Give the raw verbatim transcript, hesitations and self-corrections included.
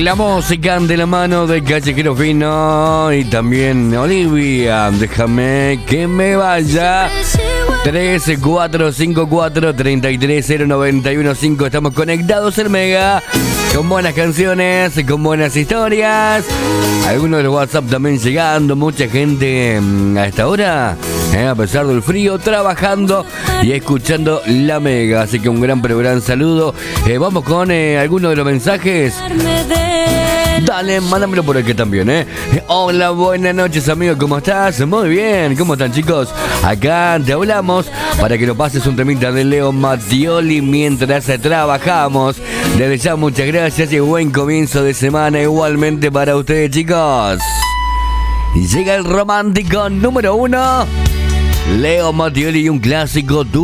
La música de la mano de Callejero Fino y también Olivia, déjame que me vaya. tres cuatro cinco cuatro tres tres cero nueve uno cinco. Estamos conectados en Mega con buenas canciones, con buenas historias. Algunos de los WhatsApp también llegando. Mucha gente a esta hora, eh, a pesar del frío, trabajando y escuchando la Mega. Así que un gran pero gran saludo. Eh, vamos con eh, algunos de los mensajes. Dale, mándamelo por aquí también, ¿eh? Hola, buenas noches, amigo, ¿cómo estás? Muy bien, ¿cómo están, chicos? Acá te hablamos para que lo pases un temita de Leo Mattioli mientras trabajamos. Desde ya, muchas gracias y buen comienzo de semana igualmente para ustedes, chicos. Y llega el romántico número uno, Leo Mattioli y un clásico, Tu